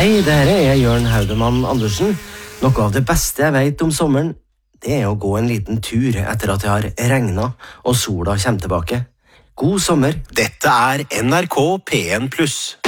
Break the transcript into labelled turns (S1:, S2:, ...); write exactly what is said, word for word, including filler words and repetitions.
S1: Hei, det her er Jørn Haudemann Andersen. Noe av det beste jeg vet om sommeren, det er å gå en liten tur etter at det har regnet og sola kommer tilbake. God sommer.
S2: Dette er N R K P en pluss.